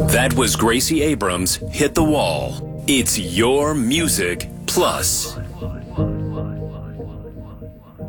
That was Gracie Abrams' Hit the Wall. It's your music plus.